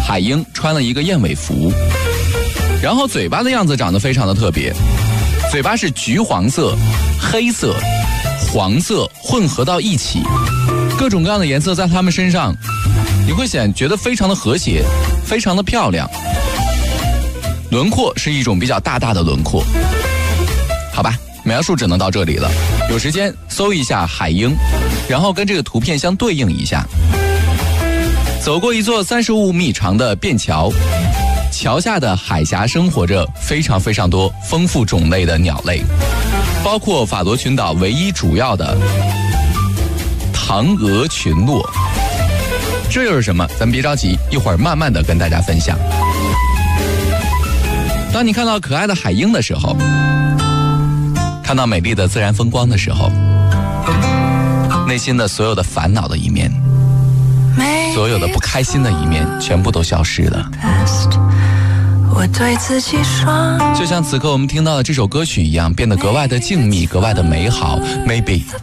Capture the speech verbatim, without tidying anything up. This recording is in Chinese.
海鹰穿了一个燕尾服，然后嘴巴的样子长得非常的特别，嘴巴是橘黄色、黑色、黄色混合到一起，各种各样的颜色在它们身上，你会显觉得非常的和谐，非常的漂亮。轮廓是一种比较大大的轮廓。好吧，描述只能到这里了。有时间搜一下海鹰，然后跟这个图片相对应一下。走过一座三十五米长的便桥，桥下的海峡生活着非常非常多丰富种类的鸟类，包括法罗群岛唯一主要的唐鹅群落。这又是什么？咱别着急，一会儿慢慢的跟大家分享。当你看到可爱的海鹰的时候，看到美丽的自然风光的时候，内心的所有的烦恼的一面，所有的不开心的一面全部都消失了。 我对自己说， 就像此刻我们听到的这首歌曲一样，变得格外的静谧，格外的美好。 Maybe